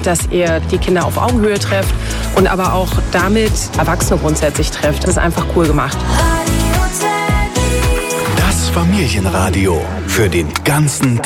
dass ihr die Kinder auf Augenhöhe trefft und aber auch damit Erwachsene grundsätzlich trefft. Das ist einfach cool gemacht. Das Familienradio für den ganzen Tag.